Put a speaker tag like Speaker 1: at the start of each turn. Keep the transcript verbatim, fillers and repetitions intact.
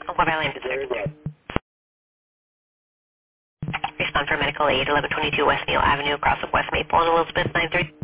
Speaker 1: What I landed
Speaker 2: Very well.
Speaker 1: Respond for medical aid, eleven twenty-two West Neal Avenue, across of West Maple and Elizabeth, nine three.